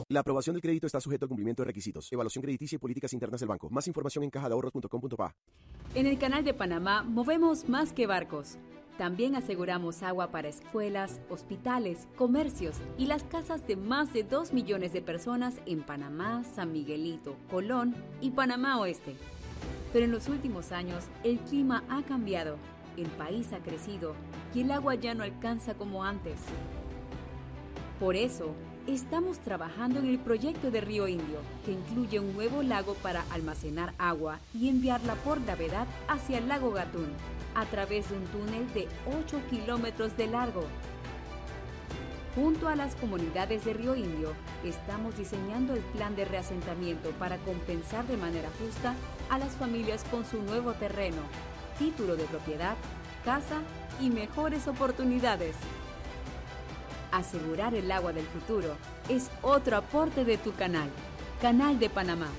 La aprobación del crédito está sujeto al cumplimiento de requisitos, evaluación crediticia y políticas internas del banco. Más información en cajadahorros.com.pa. En el Canal de Panamá movemos más que barcos. También aseguramos agua para escuelas, hospitales, comercios y las casas de más de 2 millones de personas en Panamá, San Miguelito, Colón y Panamá Oeste. Pero en los últimos años, el clima ha cambiado, el país ha crecido y el agua ya no alcanza como antes. Por eso, estamos trabajando en el proyecto de Río Indio, que incluye un nuevo lago para almacenar agua y enviarla por gravedad hacia el lago Gatún, a través de un túnel de 8 kilómetros de largo. Junto a las comunidades de Río Indio, estamos diseñando el plan de reasentamiento para compensar de manera justa a las familias con su nuevo terreno, título de propiedad, casa y mejores oportunidades. Asegurar el agua del futuro es otro aporte de tu canal, Canal de Panamá.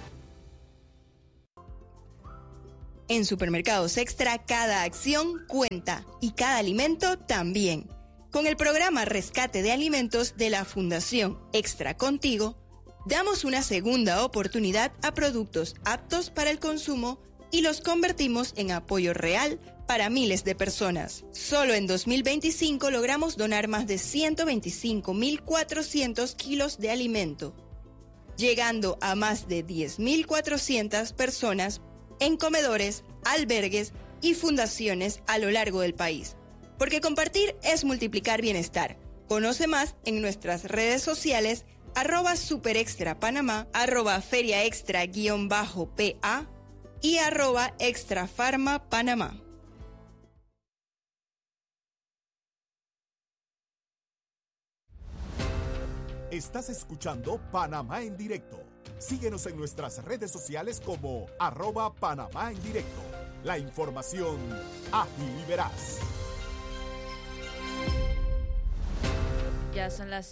En Supermercados Extra, cada acción cuenta y cada alimento también. Con el programa Rescate de Alimentos de la Fundación Extra Contigo, damos una segunda oportunidad a productos aptos para el consumo y los convertimos en apoyo real para miles de personas. Solo en 2025 logramos donar más de 125.400 kilos de alimento, llegando a más de 10.400 personas en comedores, albergues y fundaciones a lo largo del país. Porque compartir es multiplicar bienestar. Conoce más en nuestras redes sociales @superextrapanamá, @feriaextra_pa y @extrafarmapanamá. Estás escuchando Panamá en Directo. Síguenos en nuestras redes sociales como @Panamá en Directo. La información ágil y veraz. Ya son las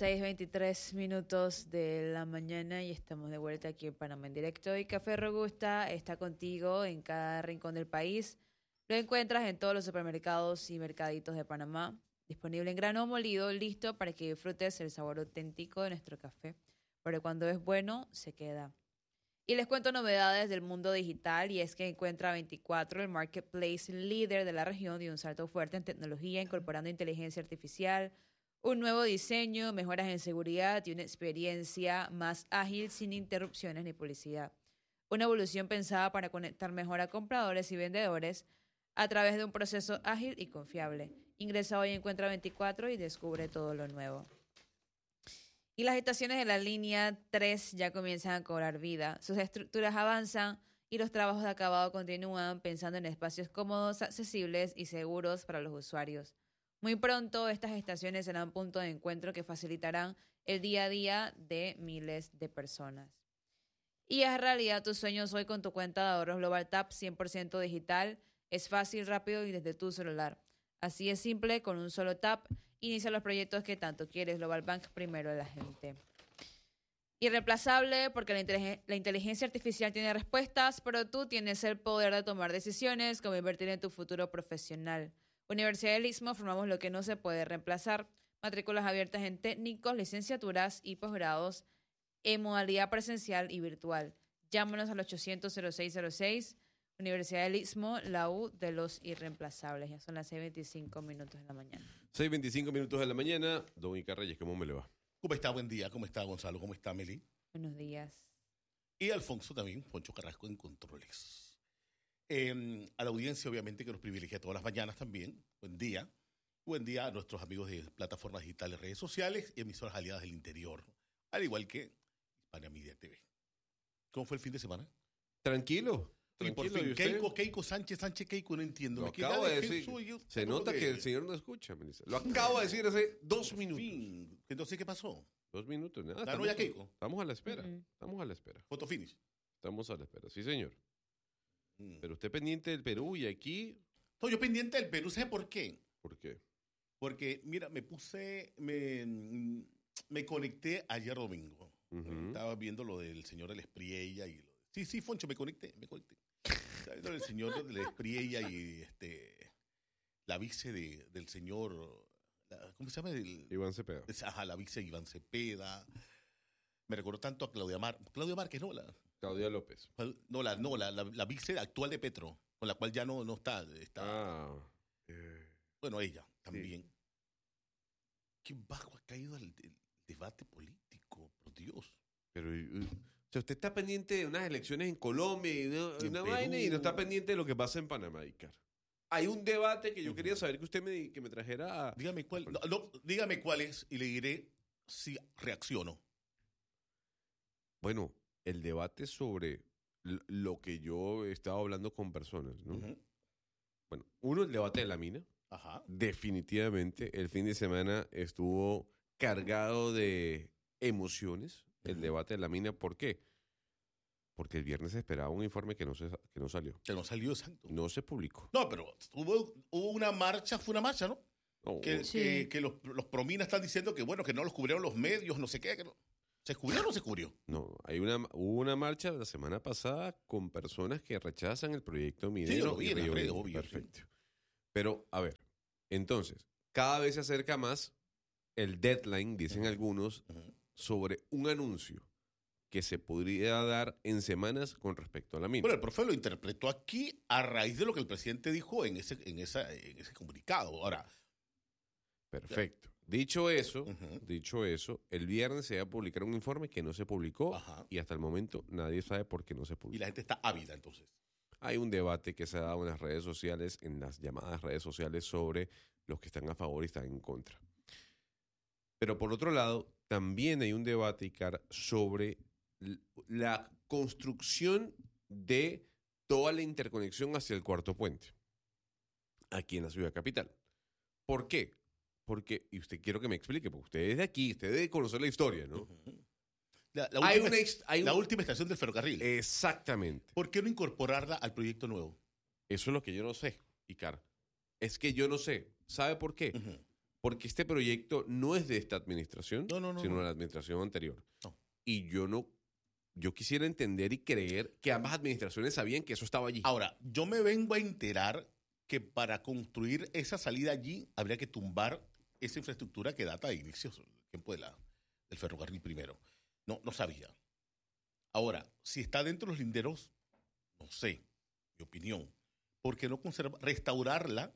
6:23 de la mañana y estamos de vuelta aquí en Panamá en Directo. Y Café Robusta está contigo en cada rincón del país. Lo encuentras en todos los supermercados y mercaditos de Panamá. Disponible en grano molido, listo para que disfrutes el sabor auténtico de nuestro café. Pero cuando es bueno, se queda. Y les cuento novedades del mundo digital, y es que Encuentra 24, el marketplace líder de la región, dio un salto fuerte en tecnología, incorporando inteligencia artificial, un nuevo diseño, mejoras en seguridad y una experiencia más ágil sin interrupciones ni publicidad. Una evolución pensada para conectar mejor a compradores y vendedores a través de un proceso ágil y confiable. Ingresa hoy a Encuentra 24 y descubre todo lo nuevo. Y las estaciones de la línea 3 ya comienzan a cobrar vida. Sus estructuras avanzan y los trabajos de acabado continúan, pensando en espacios cómodos, accesibles y seguros para los usuarios. Muy pronto estas estaciones serán puntos de encuentro que facilitarán el día a día de miles de personas. Y haz realidad tus sueños hoy con tu cuenta de ahorros Global Tap 100% digital. Es fácil, rápido y desde tu celular. Así es simple, con un solo tap, inicia los proyectos que tanto quieres. Global Bank, primero de la gente. Irreemplazable, porque la inteligencia artificial tiene respuestas, pero tú tienes el poder de tomar decisiones, como invertir en tu futuro profesional. Universidad del Istmo, formamos lo que no se puede reemplazar. Matrículas abiertas en técnicos, licenciaturas y posgrados en modalidad presencial y virtual. Llámanos al 800-0606. Universidad del Istmo, la U de los irreemplazables. Ya son las 6:25 de la mañana. 6:25 de la mañana. Don Ica Reyes, ¿cómo me le va? ¿Cómo está? Buen día. ¿Cómo está, Gonzalo? ¿Cómo está, Meli? Buenos días. Y Alfonso también, Poncho Carrasco en controles. A la audiencia, obviamente, que nos privilegia todas las mañanas también. Buen día. Buen día a nuestros amigos de plataformas digitales, redes sociales y emisoras aliadas del interior, al igual que Hispania Media TV. ¿Cómo fue el fin de semana? Tranquilo. Y por fin, Keiko, Sánchez, Keiko, no entiendo. Lo acabo de decir. Se nota que el señor no escucha, ministro. Lo acabo de decir hace 2 minutos. Fin. Entonces, ¿qué pasó? 2 minutos, nada. ¿Ganó ya Keiko? Estamos a la espera. Estamos a la espera. ¿Photo finish? Estamos a la espera, sí, señor. Pero usted pendiente del Perú y aquí... No, yo pendiente del Perú, ¿sabe por qué? ¿Por qué? Porque, mira, me conecté ayer domingo. Estaba viendo lo del señor de la Espriella y lo... Sí, Foncho, me conecté. Estaba viendo el señor de la Espriella y la vice del señor... ¿Cómo se llama? Iván Cepeda. Ajá, la vice Iván Cepeda. Me recordó tanto a Claudia Márquez, ¿no? Claudia López. La vice actual de Petro, con la cual ya no está. Bueno, ella también. Sí. Qué bajo ha caído el debate político, por Dios. Pero, o sea, usted está pendiente de unas elecciones en Colombia y una vaina y no está pendiente de lo que pasa en Panamá, Icar. Hay un debate que yo quería saber que usted me trajera. Dígame cuál. Dígame cuál es y le diré si reacciono. Bueno, el debate sobre lo que yo he estado hablando con personas, ¿no? Uh-huh. Bueno, uno, el debate de la mina. Ajá. Definitivamente, el fin de semana estuvo cargado de emociones, el debate de la mina. ¿Por qué? Porque el viernes se esperaba un informe que no salió. Que no salió, exacto. No se publicó. No, pero hubo una marcha, ¿no? No, que los prominas están diciendo que, bueno, que no los cubrieron los medios, no sé qué. Que no. ¿Se cubrió o no se cubrió? No, hubo una marcha la semana pasada con personas que rechazan el proyecto minero. Sí, yo lo vi en las redes, obvio. Perfecto. Sí. Pero, a ver, entonces, cada vez se acerca más el deadline, dicen algunos, sobre un anuncio que se podría dar en semanas con respecto a la mina. Bueno, el profe lo interpretó aquí a raíz de lo que el presidente dijo en ese comunicado. Ahora. Perfecto. Dicho eso, el viernes se va a publicar un informe que no se publicó y hasta el momento nadie sabe por qué no se publicó. Y la gente está ávida, entonces. Hay un debate que se ha dado en las redes sociales, en las llamadas redes sociales, sobre los que están a favor y están en contra. Pero por otro lado, también hay un debate, Icar, sobre la construcción de toda la interconexión hacia el Cuarto Puente, aquí en la ciudad capital. ¿Por qué? Porque, y usted quiero que me explique, porque usted es de aquí, usted debe conocer la historia, ¿no? La última estación del ferrocarril. Exactamente. ¿Por qué no incorporarla al proyecto nuevo? Eso es lo que yo no sé, Icar. Es que yo no sé. ¿Sabe por qué? Porque este proyecto no es de esta administración, sino de la administración anterior. No. Y yo quisiera entender y creer que ambas administraciones sabían que eso estaba allí. Ahora, yo me vengo a enterar que para construir esa salida allí habría que tumbar esa infraestructura que data de inicios del tiempo del ferrocarril primero. No sabía. Ahora, si está dentro de los linderos, no sé, mi opinión. ¿Por qué no restaurarla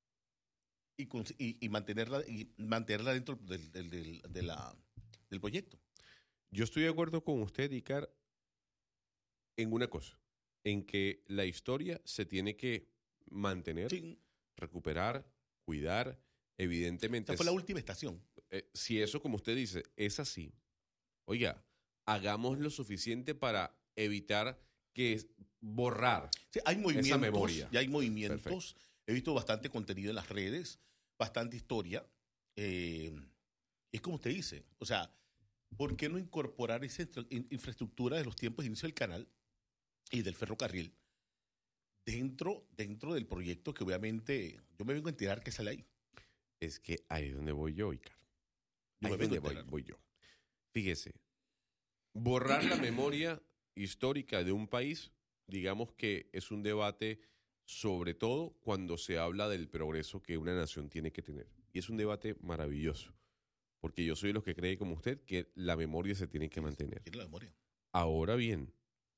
y mantenerla dentro del proyecto? Yo estoy de acuerdo con usted, Icar, en una cosa, en que la historia se tiene que mantener, recuperar, cuidar, evidentemente. Esa fue la última estación. Si eso, como usted dice, es así, oiga, hagamos lo suficiente para evitar borrar hay movimientos, esa memoria. Ya hay movimientos. Perfecto. He visto bastante contenido en las redes, bastante historia. Es como usted dice, o sea, ¿por qué no incorporar esa infraestructura de los tiempos de inicio del canal y del ferrocarril dentro del proyecto que obviamente yo me vengo a enterar que sale ahí? Es que ahí es donde voy yo, Icar. Ahí es donde voy yo. Fíjese, borrar la memoria histórica de un país, digamos que es un debate sobre todo cuando se habla del progreso que una nación tiene que tener. Y es un debate maravilloso, porque yo soy de los que cree como usted que la memoria se tiene que mantener. Tiene la memoria. Ahora bien,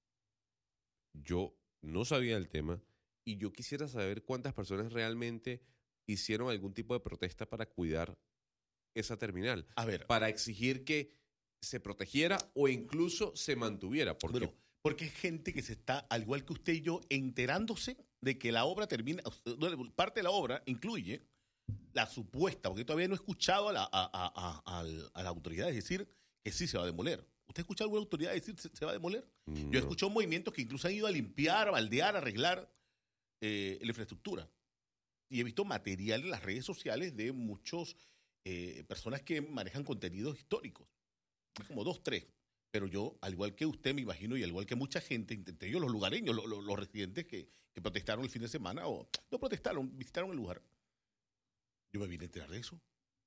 yo no sabía del tema y yo quisiera saber cuántas personas realmente hicieron algún tipo de protesta para cuidar esa terminal. A ver. Para exigir que se protegiera o incluso se mantuviera. Porque hay gente que se está, al igual que usted y yo, enterándose de que la obra termina. Parte de la obra incluye la supuesta, porque todavía no he escuchado a la autoridad decir que sí se va a demoler. ¿Usted ha escuchado a alguna autoridad decir que se va a demoler? No. Yo he escuchado movimientos que incluso han ido a limpiar, a baldear, a arreglar la infraestructura. Y he visto material en las redes sociales de muchas personas que manejan contenidos históricos. Como 2, 3. Pero yo, al igual que usted, me imagino, y al igual que mucha gente, entre ellos los lugareños, los residentes que protestaron el fin de semana, o no protestaron, visitaron el lugar. Yo me vine a enterar de eso.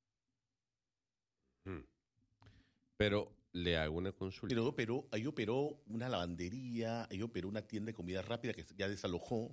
Pero le hago una consulta. Pero ahí operó una lavandería, ahí operó una tienda de comida rápida que ya desalojó.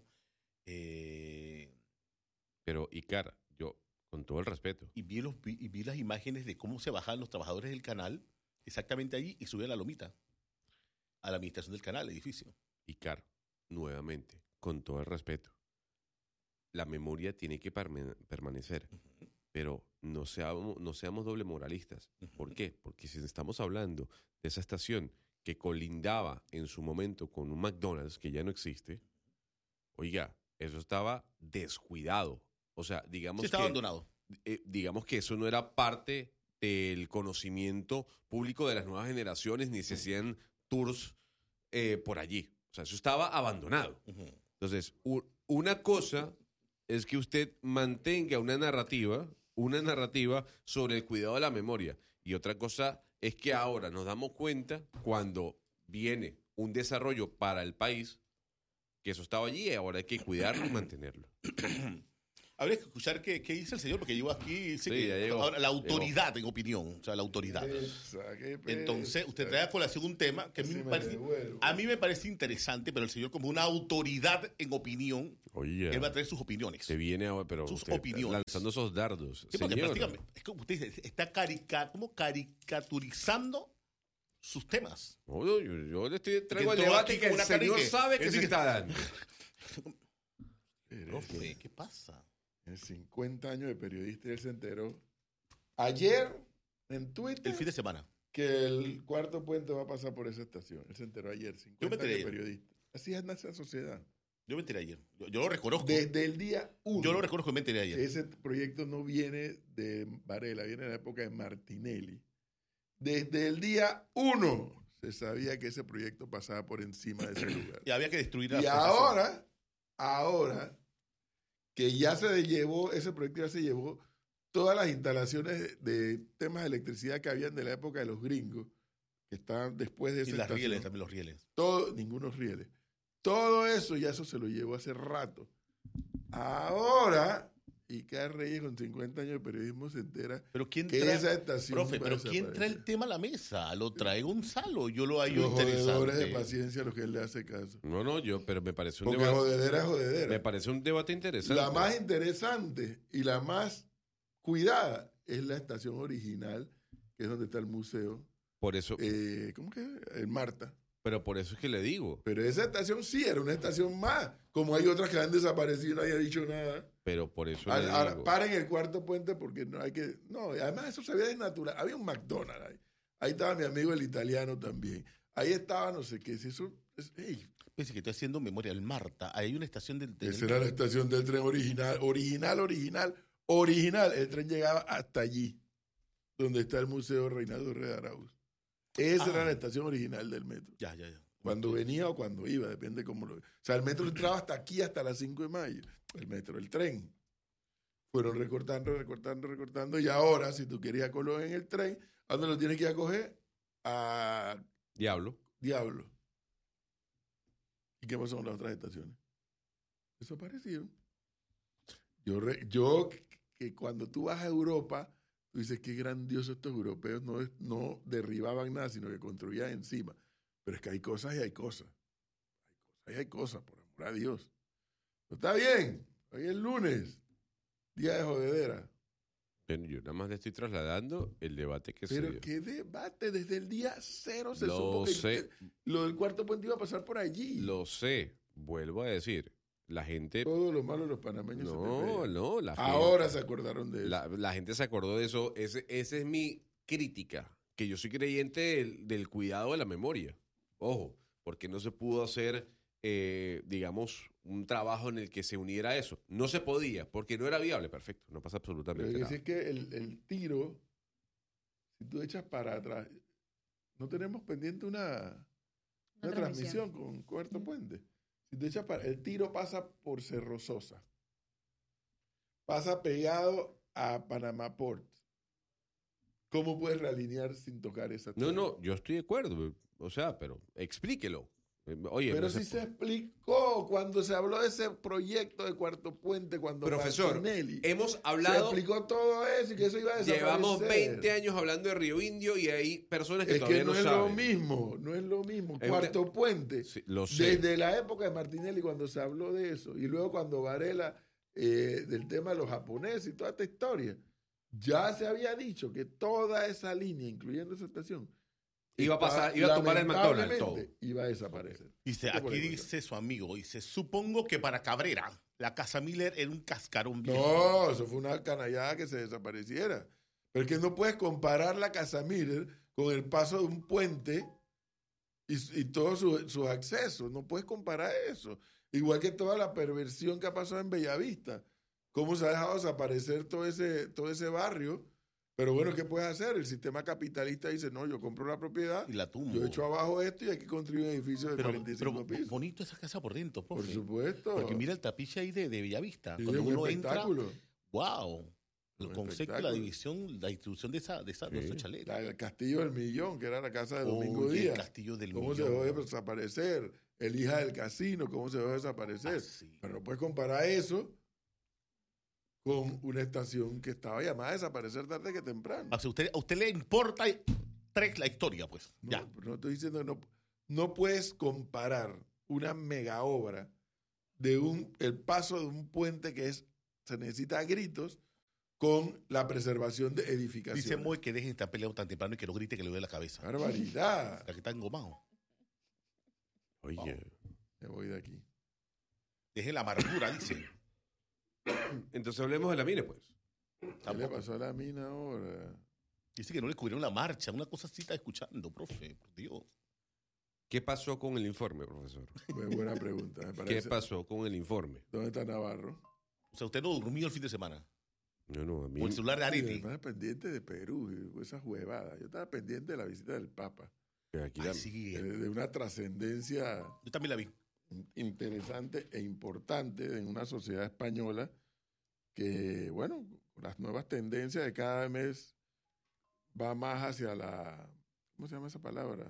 Pero, Icar, yo, con todo el respeto. Y vi las imágenes de cómo se bajaban los trabajadores del canal exactamente allí y subían la lomita a la administración del canal, el edificio. Y Car, nuevamente, con todo el respeto, la memoria tiene que permanecer, pero no seamos doble moralistas. ¿Por qué? Porque si estamos hablando de esa estación que colindaba en su momento con un McDonald's que ya no existe, oiga, eso estaba descuidado. O sea, digamos Sí, está abandonado. Digamos que eso no era parte del conocimiento público de las nuevas generaciones, ni se hacían tours por allí. O sea, eso estaba abandonado. Entonces, una cosa es que usted mantenga una narrativa sobre el cuidado de la memoria. Y otra cosa es que ahora nos damos cuenta cuando viene un desarrollo para el país, que eso estaba allí y ahora hay que cuidarlo y mantenerlo. Habría que escuchar qué dice el señor, porque llegó aquí y dice Sí, que ya llegó. ahora la autoridad, en opinión, o sea, la autoridad. Entonces, usted trae a colación un tema que a mí me parece interesante, pero el señor como una autoridad en opinión, Oye, él va a traer sus opiniones. se viene ahora, pero Sus usted opiniones. lanzando esos dardos. Sí, porque Señor, prácticamente, es como usted dice, está como caricaturizando sus temas. no, yo le traigo el entró debate aquí que con el una cara y señor que- sabe que él se dice- está dando. Profe, ¿qué pasa? En 50 años de periodista, él se enteró ayer en Twitter El fin de semana. que el cuarto puente va a pasar por esa estación. Él se enteró ayer, 50 enteré años de ayer. periodista. Así es nuestra sociedad. Yo me enteré ayer. Yo lo reconozco. Desde el día 1. Yo lo reconozco y me enteré ayer. Ese proyecto no viene de Varela, viene de la época de Martinelli. Desde el día 1 se sabía que ese proyecto pasaba por encima de ese lugar. Y había que destruir la Y estación. ahora que ya se llevó, ese proyecto ya se llevó todas las instalaciones de temas de electricidad que habían de la época de los gringos, que estaban después de Y esa las estación. rieles, también los rieles. Ningunos rieles. Todo eso ya eso se lo llevó hace rato. Ahora, Icar Reyes con 50 años de periodismo se entera Pero ¿quién que trae, esa estación profe, va a pero ¿quién trae el desaparecer. tema a la mesa? Lo trae Gonzalo. Yo lo hallo Los jodedores de interesante. paciencia a los que él le hace caso. No, pero me parece un Porque debate. jodedera es jodedera. Me parece un debate interesante. La más interesante y la más cuidada es la estación original, que es donde está el museo. Por eso, ¿Cómo que es? En Marta. pero por eso es que le digo. Pero esa estación sí era una estación más. Como hay otras que han desaparecido y nadie ha dicho nada. Pero por eso le Ahora, digo. paren el cuarto puente porque no hay que. No, además eso se había desnaturado. Había un McDonald's ahí. Ahí estaba mi amigo el italiano también. Ahí estaba no sé qué. Si eso. Ey, Pensé que estoy haciendo memoria. El Marta. Ahí hay una estación del tren. esa era la estación del tren original. Original. El tren llegaba hasta allí, donde está el Museo Reinaldo Rueda Arauz. Esa era la estación original del metro. Ya. Cuando venía o cuando iba, depende cómo lo. O sea, el metro entraba hasta aquí, hasta las 5 de mayo. El tren. Fueron recortando. Y ahora, si tú querías Colón en el tren, ¿a dónde lo tienes que ir a coger? A Diablo. Diablo. ¿Y qué pasó con las otras estaciones? Desaparecieron. Yo que cuando tú vas a Europa, tú dices qué grandioso estos europeos no derribaban nada, sino que construían encima. Pero es que hay cosas y hay cosas. Hay cosas, por amor a Dios. ¿No está bien? Hoy es lunes, día de jodedera. Pero yo nada más le estoy trasladando el debate que se Pero dio. qué debate, desde el día 0 se Lo supo que sé. lo del cuarto puente iba a pasar por allí. Lo sé. Vuelvo a decir. La gente. Todo lo malo de los panameños se pepea. No. Ahora se acordaron de eso. La gente se acordó de eso. Esa es mi crítica. Que yo soy creyente del cuidado de la memoria. Ojo, porque no se pudo hacer, digamos, un trabajo en el que se uniera eso. No se podía, porque no era viable. Perfecto, no pasa Pero absolutamente hay que nada. decir que el tiro, si tú echas para atrás, no tenemos pendiente una transmisión con Cuarto Puente. Si tú echas el tiro pasa por Cerro Sosa. Pasa pegado a Panamá Port. ¿Cómo puedes realinear sin tocar esa tierra? No, yo estoy de acuerdo. O sea, pero explíquelo. Oye, Pero no sí se explicó cuando se habló de ese proyecto de Cuarto Puente, cuando Profesor, Martinelli hemos se hablado. explicó todo eso y que eso iba a desaparecer. Llevamos 20 años hablando de Río Indio y hay personas que Es todavía que no es saben. no es lo mismo. Es Cuarto Puente, Sí, lo sé. desde la época de Martinelli cuando se habló de eso, y luego cuando Varela, del tema de los japoneses y toda esta historia, ya se había dicho que toda esa línea, incluyendo esa estación, Iba a tomar el McDonald's todo. Iba a desaparecer. Dice, aquí dice su amigo, dice, supongo que para Cabrera, la Casa Miller era un cascarón viejo. No, eso fue una canallada que se desapareciera. Pero es que no puedes comparar la Casa Miller con el paso de un puente y todos sus accesos. No puedes comparar eso. Igual que toda la perversión que ha pasado en Bellavista. Cómo se ha dejado desaparecer todo ese barrio. Pero bueno, ¿qué puedes hacer? El sistema capitalista dice, no, yo compro la propiedad, Y la tumbo. yo echo abajo esto y aquí construyo un edificio de 45 pisos. Bonito esa casa por dentro, profe. Por supuesto. Porque mira el tapiz ahí de Bellavista. Sí, Cuando es un uno entra, espectáculo. wow. El Un concepto, la espectáculo. división, la distribución de nuestro chalet. El Castillo del Millón, que era la casa de Domingo Oye, Díaz. el Castillo del ¿Cómo Millón. se dejó de desaparecer? El Hija del Casino, ¿cómo se dejó de desaparecer? Ah, sí. Pero no puedes comparar eso con una estación que estaba llamada a desaparecer tarde que temprano. O sea, a usted le importa la historia, pues. No, Ya. no estoy diciendo, no puedes comparar una mega obra de el paso de un puente que se necesita a gritos con la preservación de edificaciones. Dice Moy que dejen de estar peleando tan temprano y que no grite que le duele la cabeza. ¡Barbaridad! La que está engomado. Oye. Me voy de aquí. Dejen la amargura, dice. Entonces hablemos de la mina, pues. ¿Qué le Tampoco. pasó a la mina ahora? Dice que no le cubrieron la marcha. Una cosa así está escuchando, profe. Por Dios. ¿Qué pasó con el informe, profesor? Muy buena pregunta. Me ¿Qué parece. pasó con el informe? ¿Dónde está Navarro? O sea, usted no durmió el fin de semana. No, a mí. Por el celular de Sí, Areti. además pendiente de Perú, y esas huevadas. Yo estaba pendiente de la visita del Papa, Aquí Ay, sí. de una trascendencia Yo también la vi. interesante e importante en una sociedad española que, bueno, las nuevas tendencias de cada mes va más hacia ¿cómo se llama esa palabra?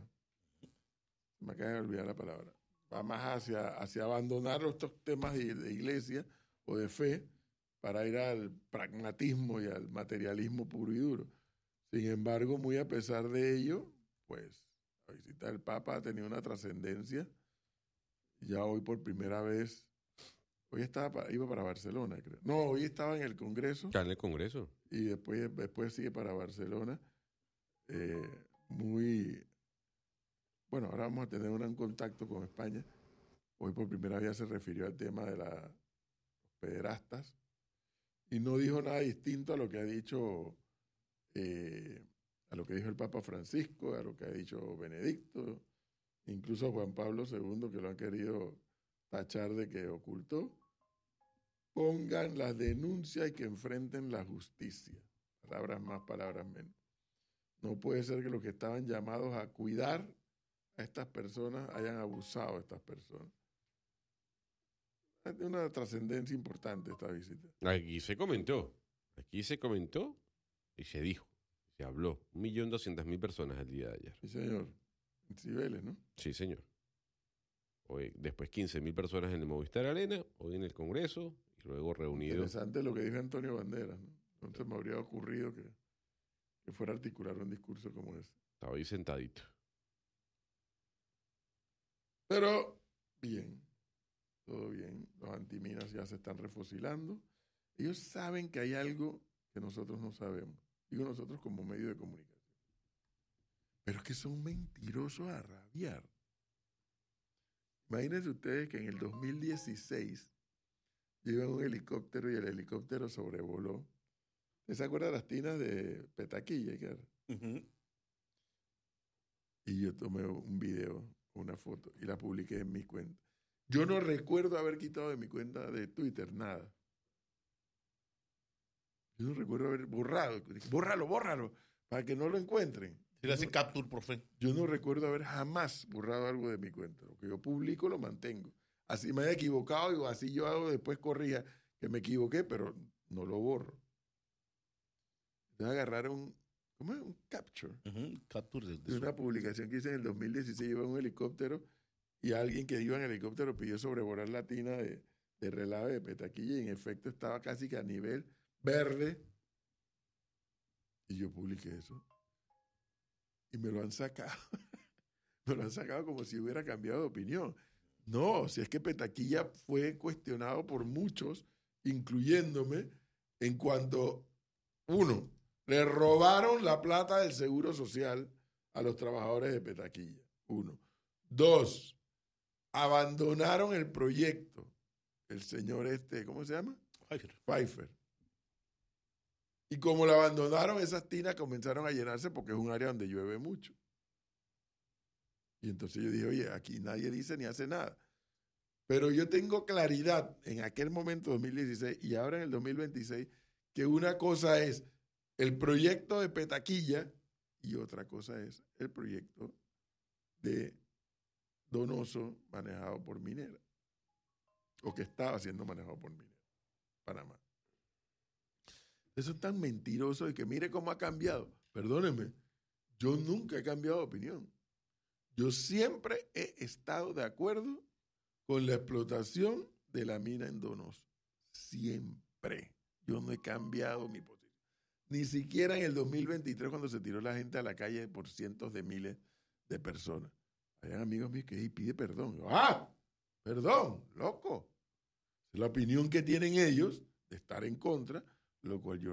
Me acaba de olvidar la palabra. Va más hacia abandonar estos temas de iglesia o de fe para ir al pragmatismo y al materialismo puro y duro. Sin embargo, muy a pesar de ello, pues la visita del Papa ha tenido una trascendencia. Ya hoy por primera vez, hoy iba para Barcelona, creo. No, hoy estaba en el Congreso ¿Está en el Congreso? y después sigue para Barcelona. Bueno, ahora vamos a tener un contacto con España. Hoy por primera vez se refirió al tema de los pederastas y no dijo nada distinto a lo que ha dicho, a lo que dijo el Papa Francisco, a lo que ha dicho Benedicto, incluso Juan Pablo II, que lo han querido tachar de que ocultó. Pongan las denuncias y que enfrenten la justicia. Palabras más, palabras menos. No puede ser que los que estaban llamados a cuidar a estas personas hayan abusado de estas personas. Es de una trascendencia importante esta visita. Aquí se comentó y se dijo, se habló. 1.200.000 personas el día de ayer. Sí, señor. En Cibeles, ¿no? Sí, señor. Hoy, después 15.000 personas en el Movistar Arena, hoy en el Congreso, y luego reunidos. Interesante lo que dijo Antonio Banderas, ¿no? No se me habría ocurrido que fuera a articular un discurso como ese. Estaba ahí sentadito. Pero, bien. Todo bien. Los antiminas ya se están refusilando. Ellos saben que hay algo que nosotros no sabemos. Digo nosotros como medio de comunicación. Pero es que son mentirosos a rabiar. Imagínense ustedes que en el 2016 llegan un helicóptero y el helicóptero sobrevoló. ¿Se acuerdan de las tinas de Petaquilla? Uh-huh. Y yo tomé un video, una foto, y la publiqué en mi cuenta. Yo no recuerdo haber quitado de mi cuenta de Twitter nada. Yo no recuerdo haber borrado. Bórralo, para que no lo encuentren. Si le hace capture, profe. Yo no recuerdo haber jamás borrado algo de mi cuenta. Lo que yo publico lo mantengo. Así me haya equivocado, y así yo hago, después corrija que me equivoqué, pero no lo borro. Entonces agarraron ¿cómo es? Un capture. Uh-huh. Capture De una publicación que hice en el 2016, iba en un helicóptero y alguien que iba en helicóptero pidió sobrevolar la tina de Relave de Petaquilla y en efecto estaba casi que a nivel verde. Y yo publiqué eso. Y me lo han sacado. Me lo han sacado como si hubiera cambiado de opinión. No, si es que Petaquilla fue cuestionado por muchos, incluyéndome, en cuanto, uno, le robaron la plata del Seguro Social a los trabajadores de Petaquilla. 1. 2. Abandonaron el proyecto. El señor ¿cómo se llama? Pfeiffer. Y como lo abandonaron, esas tinas comenzaron a llenarse porque es un área donde llueve mucho. Y entonces yo dije, oye, aquí nadie dice ni hace nada. Pero yo tengo claridad en aquel momento, 2016, y ahora en el 2026, que una cosa es el proyecto de Petaquilla y otra cosa es el proyecto de Donoso manejado por Minera, o que estaba siendo manejado por Minera, Panamá. Eso es tan mentiroso y que mire cómo ha cambiado. Perdónenme, yo nunca he cambiado de opinión. Yo siempre he estado de acuerdo con la explotación de la mina en Donoso. Siempre. Yo no he cambiado mi posición. Ni siquiera en el 2023, cuando se tiró la gente a la calle por cientos de miles de personas. Hay amigos míos que pide perdón. Perdón, loco. Es la opinión que tienen ellos de estar en contra, lo cual yo